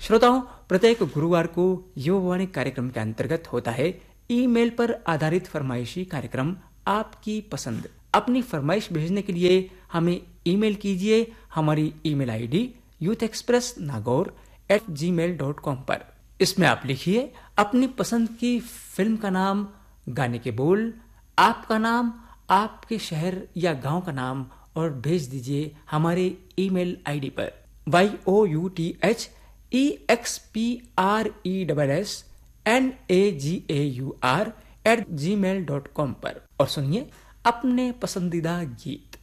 श्रोताओं, प्रत्येक गुरुवार को युवावाणी कार्यक्रम के अंतर्गत होता है ईमेल पर आधारित फरमाइशी कार्यक्रम आपकी पसंद। अपनी फरमाइश भेजने के लिए हमें ईमेल कीजिए। हमारी ईमेल आईडी youthexpressnagaur@gmail.com पर। इसमें आप लिखिए अपनी पसंद की फिल्म का नाम, गाने के बोल, आपका नाम, आपके शहर या गांव का नाम और भेज दीजिए हमारे ईमेल आईडी पर youthexpressnagaur@gmail.com पर। और सुनिए अपने पसंदीदा गीत।